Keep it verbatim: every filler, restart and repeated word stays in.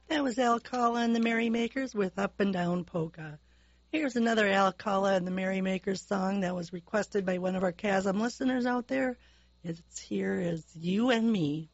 That was Alcala and the Merrymakers with Up and Down Polka. Here's another Alcala and the Merrymakers song that was requested by one of our Chasm listeners out there. It's here is You and Me.